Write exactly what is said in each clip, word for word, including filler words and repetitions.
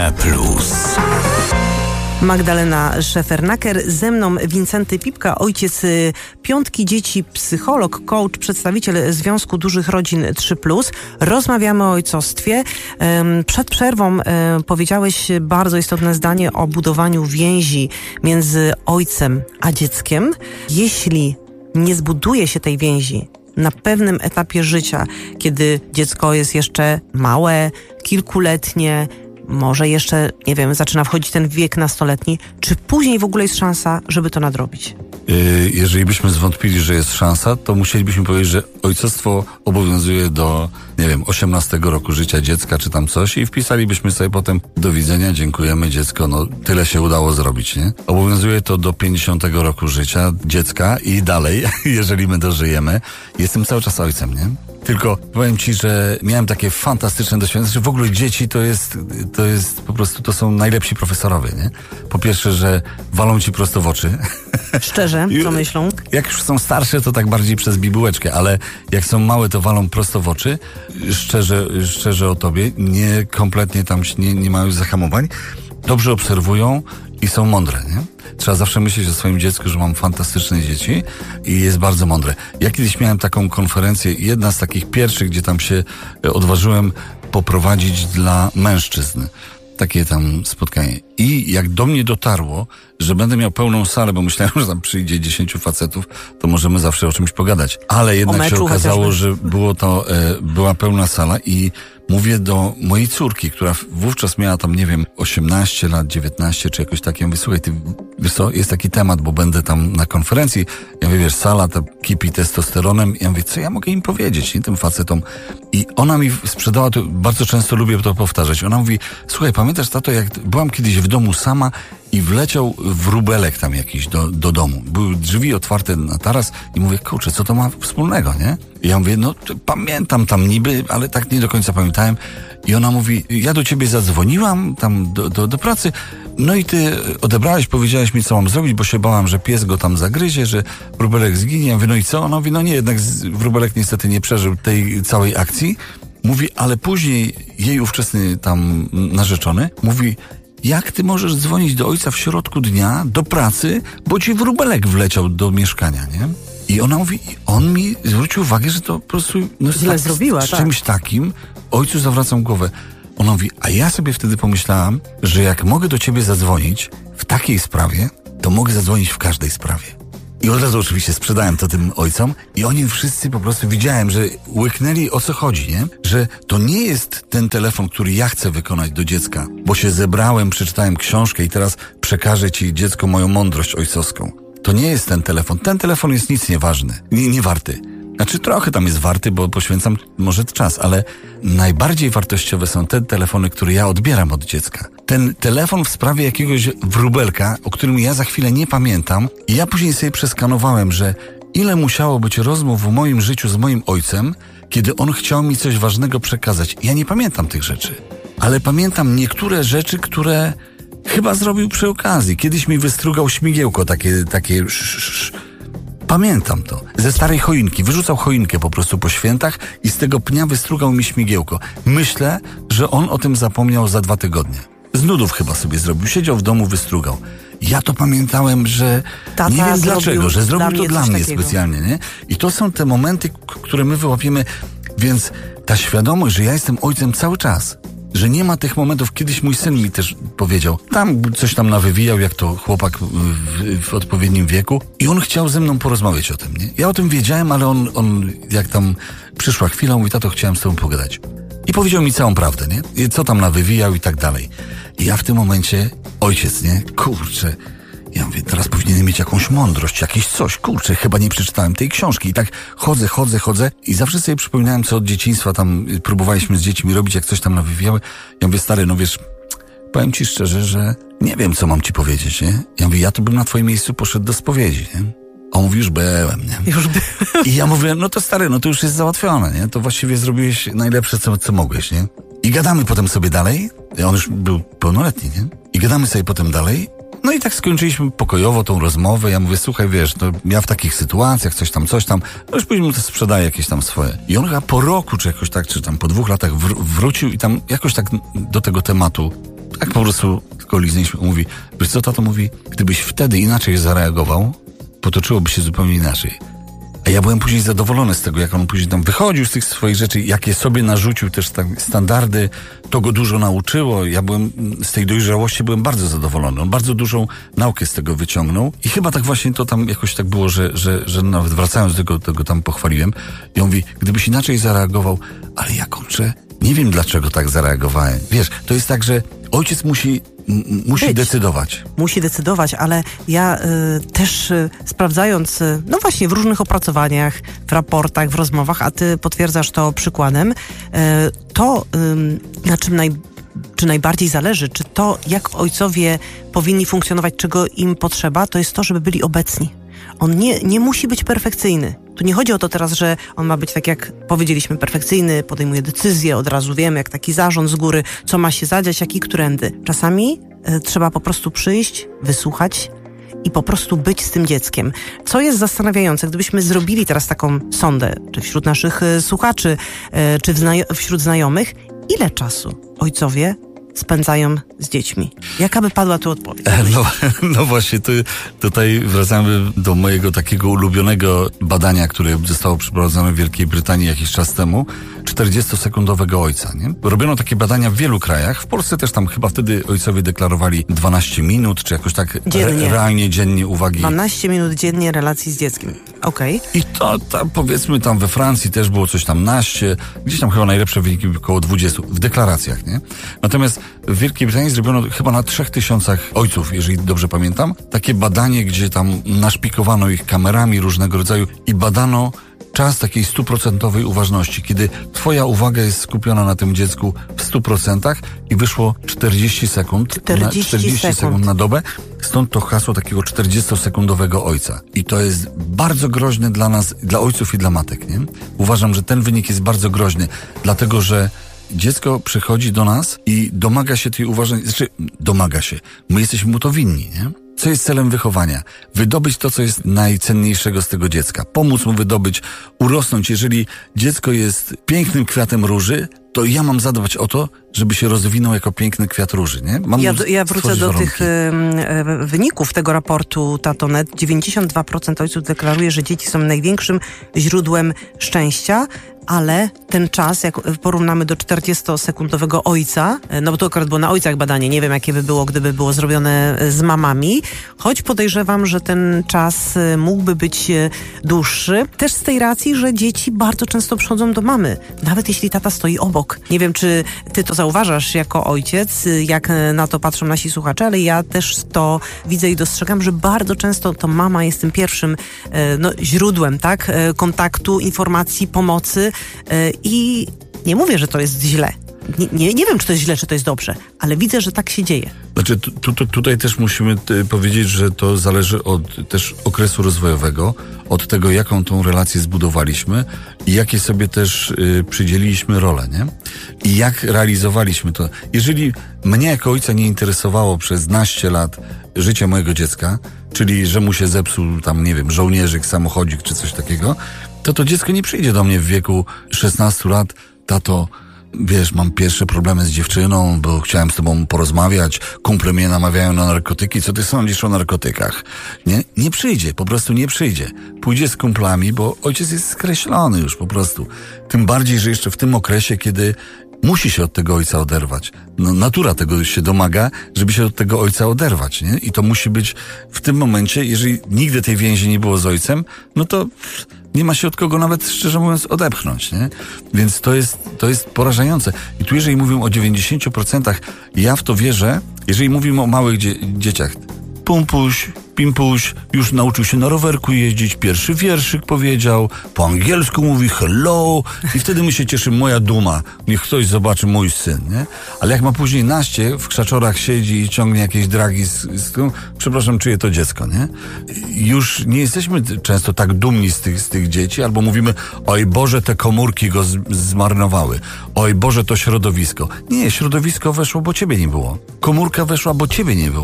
Media Plus. Magdalena Szefernaker, ze mną Wincenty Pipka, ojciec piątki dzieci, psycholog, coach, przedstawiciel Związku Dużych Rodzin trzy plus. Rozmawiamy o ojcostwie. Przed przerwą powiedziałeś bardzo istotne zdanie o budowaniu więzi między ojcem a dzieckiem. Jeśli nie zbuduje się tej więzi na pewnym etapie życia, kiedy dziecko jest jeszcze małe, kilkuletnie, może jeszcze, nie wiem, zaczyna wchodzić ten wiek nastoletni, czy później w ogóle jest szansa, żeby to nadrobić? Jeżeli byśmy zwątpili, że jest szansa, to musielibyśmy powiedzieć, że ojcostwo obowiązuje do, nie wiem, osiemnastego roku życia dziecka, czy tam coś, i wpisalibyśmy sobie potem do widzenia, dziękujemy dziecko, no tyle się udało zrobić, nie? Obowiązuje to do pięćdziesiątego roku życia dziecka i dalej, jeżeli my dożyjemy. Jestem cały czas ojcem, nie? Tylko powiem ci, że miałem takie fantastyczne doświadczenie, że w ogóle dzieci to jest, to jest po prostu, to są najlepsi profesorowie, nie? Po pierwsze, że walą ci prosto w oczy. Szczerze, co myślą? Jak już są starsze, to tak bardziej przez bibułeczkę, ale jak są małe, to walą prosto w oczy. Szczerze, szczerze o tobie, nie kompletnie tam nie, nie mają zahamowań. Dobrze obserwują i są mądre, nie? Trzeba zawsze myśleć o swoim dziecku, że mam fantastyczne dzieci i jest bardzo mądre. Ja kiedyś miałem taką konferencję, jedna z takich pierwszych, gdzie tam się odważyłem poprowadzić dla mężczyzn. Takie tam spotkanie. I jak do mnie dotarło, że będę miał pełną salę, bo myślałem, że tam przyjdzie dziesięciu facetów, to możemy zawsze o czymś pogadać. Ale jednak się okazało, chociażby. że było to, e, była pełna sala i mówię do mojej córki, która wówczas miała tam, nie wiem, osiemnaście lat, dziewiętnaście, czy jakoś takie. Ja mówię, słuchaj, ty, wiesz co, jest taki temat, bo będę tam na konferencji. Ja mówię, wiesz, sala ta kipi testosteronem. Ja mówię, co ja mogę im powiedzieć, nie, tym facetom? I ona mi sprzedała, to bardzo często lubię to powtarzać. Ona mówi, słuchaj, pamiętasz, tato, jak byłam kiedyś w domu sama i wleciał wróbelek tam jakiś do, do domu. Były drzwi otwarte na taras i mówię, kurczę, co to ma wspólnego, nie? I ja mówię, no pamiętam tam niby, ale tak nie do końca pamiętałem. I ona mówi, ja do ciebie zadzwoniłam tam do, do, do pracy, no i ty odebrałeś, powiedziałeś mi, co mam zrobić, bo się bałam, że pies go tam zagryzie, że wróbelek zginie. Ja mówię, no i co? Ona mówi, no nie, jednak wróbelek niestety nie przeżył tej całej akcji. Mówi, ale później jej ówczesny tam narzeczony mówi, jak ty możesz dzwonić do ojca w środku dnia do pracy, bo ci wróbelek wleciał do mieszkania, nie? I ona mówi, on mi zwrócił uwagę, że to po prostu no, źle tak, zrobiła, z tak. czymś takim ojcu zawracam głowę. Ona mówi, a ja sobie wtedy pomyślałam, że jak mogę do ciebie zadzwonić w takiej sprawie, to mogę zadzwonić w każdej sprawie. I od razu oczywiście sprzedałem to tym ojcom i oni wszyscy po prostu widziałem, że łyknęli, o co chodzi, nie? Że to nie jest ten telefon, który ja chcę wykonać do dziecka, bo się zebrałem, przeczytałem książkę i teraz przekażę ci, dziecko, moją mądrość ojcowską. To nie jest ten telefon. Ten telefon jest nic nieważny, nie, nie warty. Znaczy trochę tam jest warty, bo poświęcam może czas, ale najbardziej wartościowe są te telefony, które ja odbieram od dziecka. Ten telefon w sprawie jakiegoś wróbelka, o którym ja za chwilę nie pamiętam, i ja później sobie przeskanowałem, że ile musiało być rozmów w moim życiu z moim ojcem, kiedy on chciał mi coś ważnego przekazać. Ja nie pamiętam tych rzeczy, ale pamiętam niektóre rzeczy, które chyba zrobił przy okazji. Kiedyś mi wystrugał śmigiełko, takie, takie sz, sz, pamiętam to. Ze starej choinki. Wyrzucał choinkę po prostu po świętach i z tego pnia wystrugał mi śmigiełko. Myślę, że on o tym zapomniał za dwa tygodnie. Z nudów chyba sobie zrobił. Siedział w domu, wystrugał. Ja to pamiętałem, że Tata nie wiem dlaczego, że zrobił dla to dla mnie takiego. specjalnie, nie? I to są te momenty, k- które my wyłapiemy. Więc ta świadomość, że ja jestem ojcem cały czas, że nie ma tych momentów. Kiedyś mój syn mi też powiedział, tam coś tam nawywijał, jak to chłopak w, w odpowiednim wieku, i on chciał ze mną porozmawiać o tym, nie? Ja o tym wiedziałem, ale on, on jak tam przyszła chwila, mówi, tato, chciałem z tobą pogadać. I powiedział mi całą prawdę, nie? I co tam nawywijał i tak dalej. I ja w tym momencie, ojciec, nie? Kurczę, ja mówię, teraz powinienem mieć jakąś mądrość, jakieś coś, kurczę, chyba nie przeczytałem tej książki. I tak chodzę, chodzę, chodzę i zawsze sobie przypominałem, co od dzieciństwa tam próbowaliśmy z dziećmi robić, jak coś tam nawywiały. Ja mówię, stary, no wiesz, powiem ci szczerze, że nie wiem, co mam ci powiedzieć, nie? Ja mówię, ja to bym na twoim miejscu poszedł do spowiedzi, nie? A on mówi, już byłem, nie? Już byłem. I ja mówię, no to stary, no to już jest załatwione, nie? To właściwie zrobiłeś najlepsze, co, co mogłeś, nie? I gadamy potem sobie dalej. On już był pełnoletni, nie? I gadamy sobie potem dalej. No i tak skończyliśmy pokojowo tą rozmowę. Ja mówię, słuchaj, wiesz, no ja w takich sytuacjach, coś tam, coś tam, no już później mu to sprzedaje jakieś tam swoje. I on chyba po roku, czy jakoś tak, czy tam po dwóch latach wr- wrócił i tam jakoś tak do tego tematu, tak Tak po prostu tylko liznęliśmy. Mówi, wiesz co, tato mówi, gdybyś wtedy inaczej zareagował, potoczyłoby się zupełnie inaczej. A ja byłem później zadowolony z tego, jak on później tam wychodził z tych swoich rzeczy, jakie sobie narzucił też tak standardy, to go dużo nauczyło. Ja byłem z tej dojrzałości byłem bardzo zadowolony. On bardzo dużą naukę z tego wyciągnął i chyba tak właśnie to tam jakoś tak było, że, że, że nawet wracając do tego, tego tam pochwaliłem. I on mówi, gdybyś inaczej zareagował, ale ja kurczę, nie wiem dlaczego tak zareagowałem. Wiesz, to jest tak, że ojciec musi M- musi Być. decydować. Musi decydować, ale ja y, też y, sprawdzając, y, no właśnie w różnych opracowaniach, w raportach, w rozmowach, a ty potwierdzasz to przykładem, y, to y, na czym naj, czy najbardziej zależy, czy to jak ojcowie powinni funkcjonować, czego im potrzeba, to jest to, żeby byli obecni. On nie, nie musi być perfekcyjny. Tu nie chodzi o to teraz, że on ma być tak jak powiedzieliśmy, perfekcyjny, podejmuje decyzje, od razu wiemy, jak taki zarząd z góry, co ma się zadziać, jak i którędy. Czasami y, trzeba po prostu przyjść, wysłuchać i po prostu być z tym dzieckiem. Co jest zastanawiające, gdybyśmy zrobili teraz taką sondę, czy wśród naszych y, słuchaczy, y, czy wzna- wśród znajomych, ile czasu ojcowie spędzają z dziećmi? Jaka by padła tu odpowiedź? No, no właśnie, tu, tutaj wracamy do mojego takiego ulubionego badania, które zostało przeprowadzone w Wielkiej Brytanii jakiś czas temu, czterdziestosekundowego ojca, nie? Robiono takie badania w wielu krajach, w Polsce też tam chyba wtedy ojcowie deklarowali dwanaście minut, czy jakoś tak dziennie. Re, realnie dziennie uwagi. dwanaście minut dziennie relacji z dzieckiem. Okej. Okay. I to tam, powiedzmy tam we Francji też było coś tam naście, gdzieś tam chyba najlepsze wyniki były około dwudziestu w deklaracjach, nie? Natomiast w Wielkiej Brytanii zrobiono chyba na trzech tysiącach ojców, jeżeli dobrze pamiętam, takie badanie, gdzie tam naszpikowano ich kamerami różnego rodzaju i badano czas takiej stuprocentowej uważności, kiedy twoja uwaga jest skupiona na tym dziecku w stu procentach i wyszło czterdzieści sekund, czterdzieści na, czterdzieści sekund. sekund na dobę. Stąd to hasło takiego czterdziestosekundowego ojca. I to jest bardzo groźne dla nas, dla ojców i dla matek, nie? Uważam, że ten wynik jest bardzo groźny, dlatego że dziecko przychodzi do nas i domaga się tej uważności, znaczy domaga się. My jesteśmy mu to winni, nie? Co jest celem wychowania? Wydobyć to, co jest najcenniejszego z tego dziecka. Pomóc mu wydobyć, urosnąć. Jeżeli dziecko jest pięknym kwiatem róży, to ja mam zadbać o to, żeby się rozwinął jako piękny kwiat róży, nie? Mam ja, ja wrócę do warunki. tych y, wyników tego raportu Tatonet. dziewięćdziesiąt dwa procent ojców deklaruje, że dzieci są największym źródłem szczęścia, ale ten czas, jak porównamy do czterdziestosekundowego ojca, no bo to akurat było na ojcach badanie, nie wiem jakie by było, gdyby było zrobione z mamami, choć podejrzewam, że ten czas mógłby być dłuższy, też z tej racji, że dzieci bardzo często przychodzą do mamy, nawet jeśli tata stoi obok. Nie wiem, czy ty to zauważasz jako ojciec, jak na to patrzą nasi słuchacze, ale ja też to widzę i dostrzegam, że bardzo często to mama jest tym pierwszym no, źródłem, tak, kontaktu, informacji, pomocy. I nie mówię, że to jest źle. Nie, nie, nie wiem, czy to jest źle, czy to jest dobrze, ale widzę, że tak się dzieje. Znaczy, tu, tu, tutaj też musimy t- powiedzieć, że to zależy od też okresu rozwojowego, od tego, jaką tą relację zbudowaliśmy i jakie sobie też y, przydzieliliśmy rolę, nie? I jak realizowaliśmy to. Jeżeli mnie jako ojca nie interesowało przez naście lat życia mojego dziecka, czyli że mu się zepsuł tam, nie wiem, żołnierzyk, samochodzik czy coś takiego, to to dziecko nie przyjdzie do mnie w wieku szesnastu lat, tato, wiesz, mam pierwsze problemy z dziewczyną, bo chciałem z tobą porozmawiać, kumple mnie namawiają na narkotyki, co ty sądzisz o narkotykach? Nie, nie przyjdzie, po prostu nie przyjdzie. Pójdzie z kumplami, bo ojciec jest skreślony już po prostu. Tym bardziej, że jeszcze w tym okresie, kiedy musi się od tego ojca oderwać. No, natura tego się domaga, żeby się od tego ojca oderwać, nie? I to musi być w tym momencie, jeżeli nigdy tej więzi nie było z ojcem, no to nie ma się od kogo nawet, szczerze mówiąc, odepchnąć, nie? Więc to jest, to jest porażające. I tu jeżeli mówimy o dziewięćdziesięciu procentach, ja w to wierzę, jeżeli mówimy o małych dzie- dzieciach, pumpuś, pimpuś, już nauczył się na rowerku jeździć, pierwszy wierszyk powiedział, po angielsku mówi hello i wtedy my się cieszymy, moja duma, niech ktoś zobaczy mój syn, nie? Ale jak ma później naście, w krzaczorach siedzi i ciągnie jakieś dragi z, z tym, przepraszam, czyje to dziecko, nie? Już nie jesteśmy często tak dumni z tych, z tych dzieci, albo mówimy, oj Boże, te komórki go z, zmarnowały, oj Boże, to środowisko. Nie, środowisko weszło, bo ciebie nie było. Komórka weszła, bo ciebie nie było.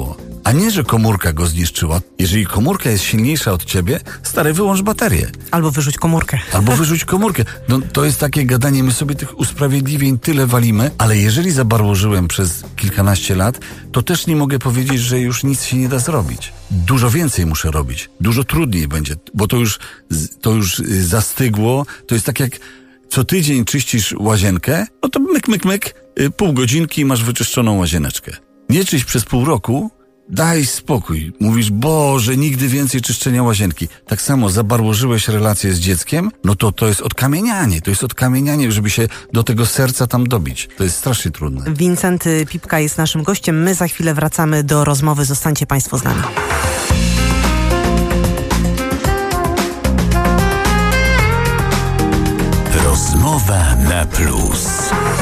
A nie, że komórka go zniszczyła. Jeżeli komórka jest silniejsza od ciebie, stary, wyłącz baterię. Albo wyrzuć komórkę. Albo wyrzuć komórkę. No, to jest takie gadanie, my sobie tych usprawiedliwień tyle walimy, ale jeżeli zabarłożyłem przez kilkanaście lat, to też nie mogę powiedzieć, że już nic się nie da zrobić. Dużo więcej muszę robić. Dużo trudniej będzie, bo to już, to już zastygło. To jest tak jak co tydzień czyścisz łazienkę, no to myk, myk, myk, pół godzinki i masz wyczyszczoną łazieneczkę. Nie czyść przez pół roku, daj spokój. Mówisz, Boże, nigdy więcej czyszczenia łazienki. Tak samo zabarłożyłeś relację z dzieckiem, no to to jest odkamienianie. To jest odkamienianie, żeby się do tego serca tam dobić. To jest strasznie trudne. Wincenty Pipka jest naszym gościem. My za chwilę wracamy do rozmowy. Zostańcie Państwo z nami. Rozmowa na plus.